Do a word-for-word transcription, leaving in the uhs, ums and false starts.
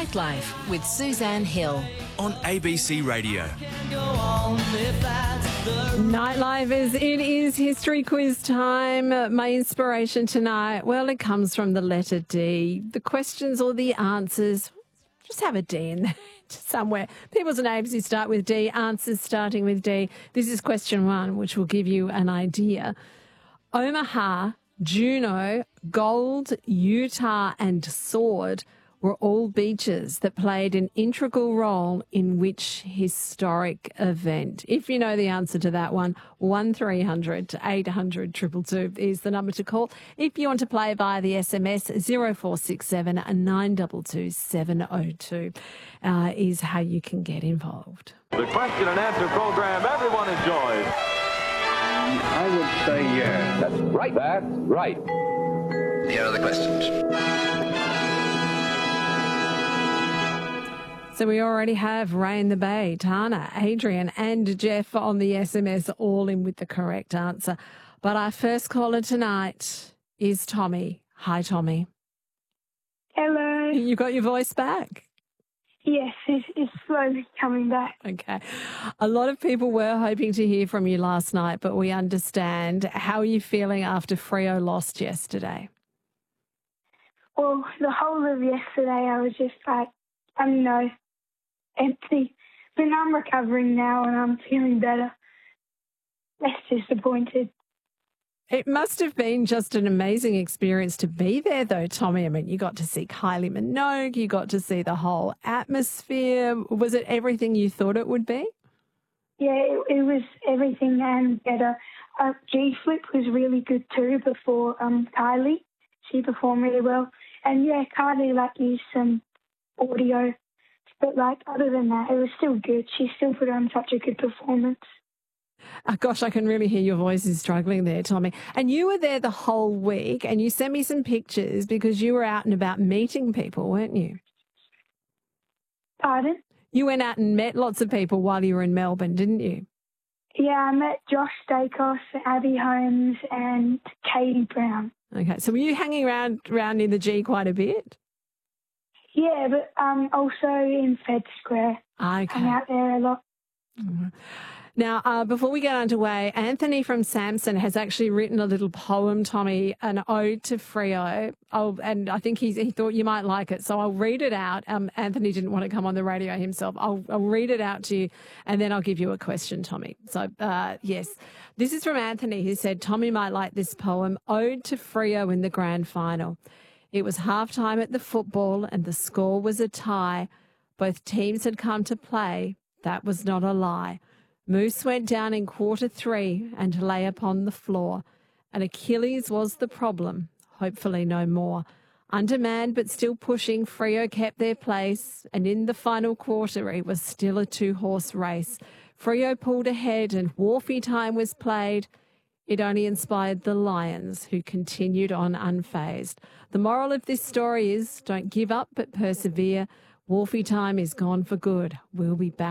Nightlife with Suzanne Hill on A B C Radio. Nightlife is it is history quiz time. My inspiration tonight, well, it comes from the letter D. The questions or the answers just have a D in there somewhere. People's names who start with D, answers starting with D. This is question one, which will give you an idea. Omaha, Juneau, Gold, Utah and Sword were all beaches that played an integral role in which historic event? If you know the answer to that one, one three hundred eight hundred two two two is the number to call. If you want to play via the S M S, zero four six seven nine two two seven zero two uh, is how you can get involved. The question and answer program everyone enjoys. I would say yes. That's right. That's right. Here are the questions. So we already have Ray in the Bay, Tana, Adrian and Jeff on the S M S, all in with the correct answer. But our first caller tonight is Tommy. Hi, Tommy. Hello. You got your voice back? Yes, it's, it's slowly coming back. Okay. A lot of people were hoping to hear from you last night, but we understand. How are you feeling after Freo lost yesterday? Well, the whole of yesterday I was just like, I don't know, empty. But I'm recovering now and I'm feeling better. Less disappointed. It must have been just an amazing experience to be there, though, Tommy. I mean, you got to see Kylie Minogue, you got to see the whole atmosphere. Was it everything you thought it would be? Yeah, it, it was everything and better. Uh, G-Flip was really good too before um, Kylie. She performed really well. And yeah, Kylie like used some audio. But like other than that, it was still good. She still put on such a good performance. Oh, gosh, I can really hear your voice is struggling there, Tommy. And you were there the whole week and you sent me some pictures because you were out and about meeting people, weren't you? Pardon? You went out and met lots of people while you were in Melbourne, didn't you? Yeah, I met Josh Dacos, Abby Holmes and Katie Brown. Okay, so were you hanging around, around in the G quite a bit? Yeah, but um, also in Fed Square. Okay. I'm out there a lot. Mm-hmm. Now, uh, before we get underway, Anthony from Samson has actually written a little poem, Tommy, an ode to Freo. Oh, and I think he's, he thought you might like it, so I'll read it out. Um, Anthony didn't want to come on the radio himself. I'll, I'll read it out to you, and then I'll give you a question, Tommy. So, uh, yes, this is from Anthony, who said, Tommy might like this poem, Ode to Freo in the Grand Final. It was halftime at the football, and the score was a tie. Both teams had come to play. That was not a lie. Moose went down in quarter three and lay upon the floor, and Achilles was the problem, hopefully no more. Undermanned but still pushing, Freo kept their place, and in the final quarter it was still a two-horse race. Freo pulled ahead and Wharfie time was played. It only inspired the Lions, who continued on unfazed. The moral of this story is don't give up but persevere. Wharfie time is gone for good. We'll be back.